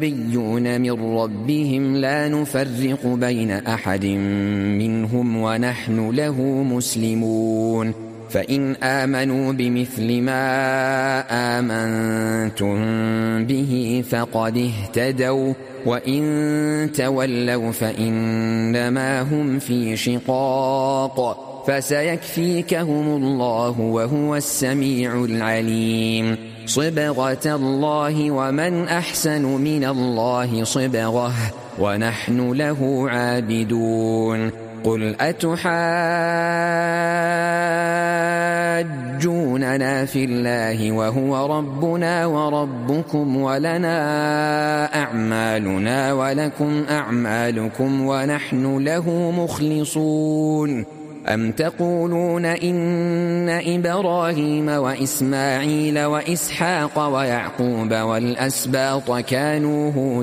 نبيون من ربهم لا نفرق بين أحد منهم ونحن له مسلمون فإن آمنوا بمثل ما آمنتم به فقد اهتدوا وإن تولوا فإنما هم في شقاق فسيكفيكهم الله وهو السميع العليم صبغة الله ومن أحسن من الله صبغة ونحن له عابدون قل أتحاجوننا في الله وهو ربنا وربكم ولنا أعمالنا ولكم أعمالكم ونحن له مخلصون أم تقولون إن إبراهيم وإسماعيل وإسحاق ويعقوب والأسباط كانوا هودا